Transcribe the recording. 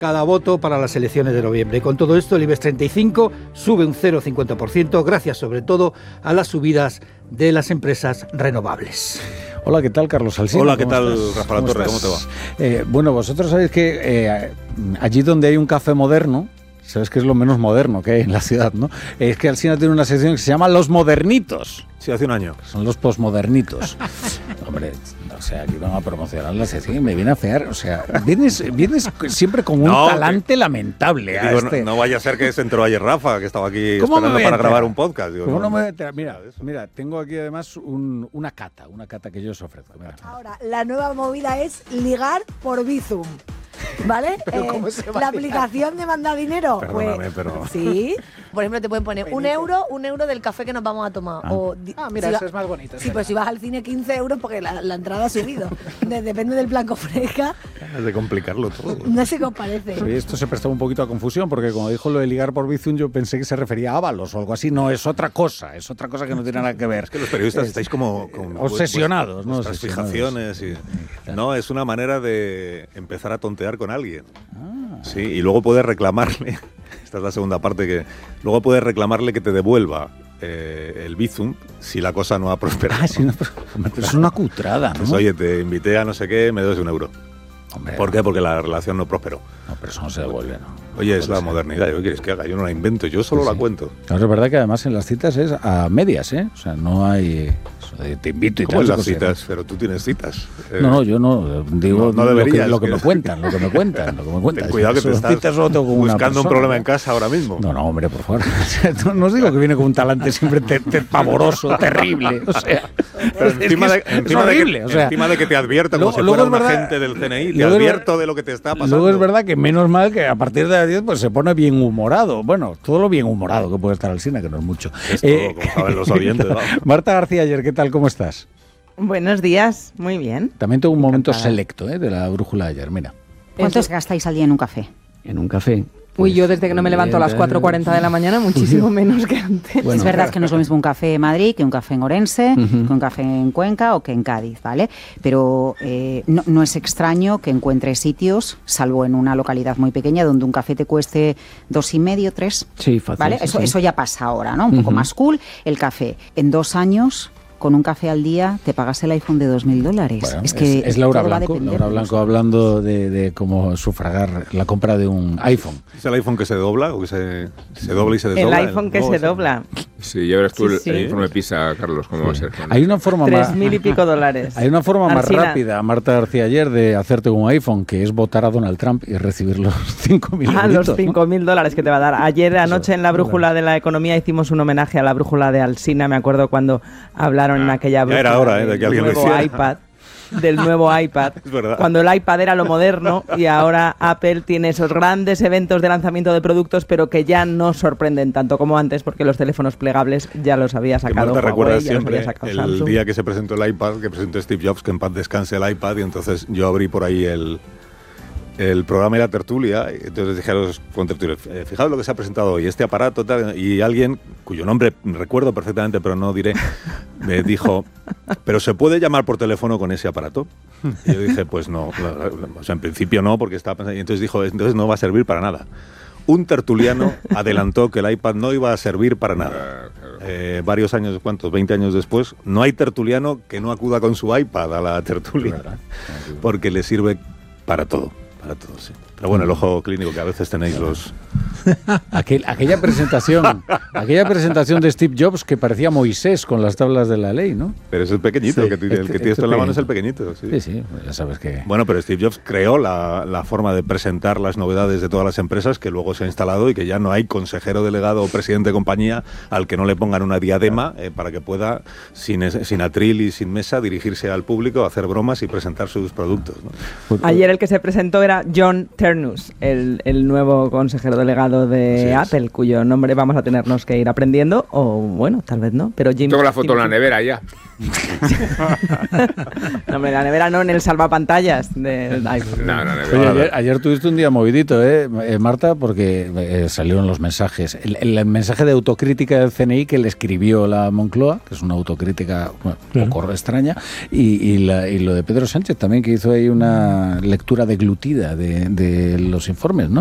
cada voto para las elecciones de noviembre. Con todo esto, el IBEX 35 sube un 0,50%, gracias sobre todo a las subidas de las empresas renovables. Hola, ¿qué tal, Carlos Alsina? Hola, ¿qué tal, Rafael Torre? ¿Cómo te va? Bueno, vosotros sabéis que allí donde hay un café moderno, sabes que es lo menos moderno que hay en la ciudad, ¿no? Es que Alsina tiene una sección que se llama Los Modernitos. Sí, hace un año. Son los posmodernitos. Hombre, o sea, aquí van a promocionar la sección y me viene a fear. O sea, vienes siempre con un talante lamentable. Digo, no vaya a ser que se entró ayer Rafa, que estaba aquí esperando para grabar un podcast. Digo, ¿Cómo no me voy a enterar? Mira, tengo aquí además una cata que yo os ofrezco. Mira. Ahora, la nueva movida es ligar por Bizum. ¿Vale? La aplicación de mandar dinero. Perdóname, pero... Sí. Por ejemplo, te pueden poner un euro del café que nos vamos a tomar. Mira, eso es más bonito. Sí, pues si vas al cine 15 euros porque la entrada ha subido. Depende del plan que ofrezca. Es de complicarlo todo. No sé qué os parece. Oye, esto se prestaba un poquito a confusión porque como dijo lo de ligar por Bizum, yo pensé que se refería a Ábalos o algo así. No, es otra cosa que no tiene nada que ver. Es que los periodistas estáis como obsesionados, ¿no? Vuestras fijaciones. No, es una manera de empezar a tontear con alguien. Sí, y luego puedes reclamarle, esta es la segunda parte, que luego puedes reclamarle que te devuelva el Bizum si la cosa no ha prosperado. Sí, no, pero es una cutrada, ¿no? Pues, oye, te invité a no sé qué, me debes un euro. Hombre, ¿por qué? Porque la relación no prosperó. No, pero eso no se devuelve, ¿no? Oye, es la modernidad. ¿Qué quieres que haga? Yo no la invento, yo solo la cuento. Claro, es verdad que además en las citas es a medias, ¿eh? O sea, no hay... Te invito y tal. ¿Cómo en las citas? Pero tú tienes citas. No, yo no. Digo no deberías, lo que me cuentan. Ten cuidado que te estás buscando un problema en casa ahora mismo. No, hombre, por favor. No os digo que viene con un talante siempre pavoroso, terrible. O sea, pero encima de que te advierta como si fuera un agente del CNI, te advierto de lo que te está pasando. Luego es verdad que menos mal que a partir de las 10 pues se pone bien humorado. Bueno, todo lo bien humorado que puede estar Alsina, que no es mucho. Es todo, como saben los oyentes. Marta García Aller, ¿qué tal? ¿Cómo estás? Buenos días, muy bien. También tengo un momento selecto de la brújula de ayer, mira. ¿Cuántos gastáis al día en un café? En un café. Uy, yo desde que no me levanto a las 4:40 de la mañana, muchísimo menos que antes. Bueno, es verdad que no es lo mismo un café en Madrid que un café en Orense, que un café en Cuenca o que en Cádiz, ¿vale? Pero no es extraño que encuentres sitios, salvo en una localidad muy pequeña, donde un café te cueste 2,5, 3. Sí, fácil. ¿Vale? Eso ya pasa ahora, ¿no? Un poco más cool. El café, en 2 años... Con un café al día te pagas el iPhone de $2.000. Bueno, es que es Laura Blanco hablando de cómo sufragar la compra de un iPhone. ¿Es el iPhone que se dobla o que se dobla y se desdobla? El iPhone que se dobla. Sí, ya verás tú el informe PISA, Carlos, cómo va a ser. Hay una forma más... $3.000 y pico. Hay una forma más rápida, Marta García Aller, de hacerte un iPhone, que es votar a Donald Trump y recibir los 5.000 los $5.000 que te va a dar. Ayer anoche en la Brújula de la Economía hicimos un homenaje a la Brújula de Alsina. Me acuerdo cuando hablaron en aquella brújula era hora, de que alguien lo hiciera. Del nuevo iPad, cuando el iPad era lo moderno y ahora Apple tiene esos grandes eventos de lanzamiento de productos, pero que ya no sorprenden tanto como antes, porque los teléfonos plegables ya los había sacado Huawei, recuerdas siempre el Samsung. Día que se presentó el iPad, que presentó Steve Jobs, que en paz descanse el iPad, y entonces yo abrí por ahí el programa y la tertulia, y entonces dije a los contertulios, fijaos lo que se ha presentado hoy, este aparato, tal, y alguien, cuyo nombre recuerdo perfectamente, pero no diré, me dijo, ¿pero se puede llamar por teléfono con ese aparato? Y yo dije, pues no, o sea, en principio no, porque estaba pensando, y entonces dijo, entonces no va a servir para nada. Un tertuliano adelantó que el iPad no iba a servir para nada. Varios años, ¿cuántos? 20 años después, no hay tertuliano que no acuda con su iPad a la tertulia, porque le sirve para todo. Para todo, sí. Pero bueno, el ojo clínico que a veces tenéis los... Aquella presentación de Steve Jobs que parecía Moisés con las tablas de la ley, ¿no? Pero es el pequeñito, el que tiene esto en la mano es el pequeñito. Sí, ya sabes que... Bueno, pero Steve Jobs creó la forma de presentar las novedades de todas las empresas, que luego se ha instalado y que ya no hay consejero delegado o presidente de compañía al que no le pongan una diadema para que pueda, sin atril y sin mesa, dirigirse al público, hacer bromas y presentar sus productos, ¿no? Ayer el que se presentó era John Ternus, el nuevo consejero delegado abogado de Apple, cuyo nombre vamos a tenernos que ir aprendiendo, o bueno, tal vez no, pero Tengo la foto en la nevera ya. No, hombre, la nevera no, en el salvapantallas del iPhone. No, Oye, ayer tuviste un día movidito, Marta, porque salieron los mensajes. El mensaje de autocrítica del CNI que le escribió la Moncloa, que es una autocrítica un poco extraña, y lo de Pedro Sánchez también, que hizo ahí una lectura deglutida de los informes, ¿no?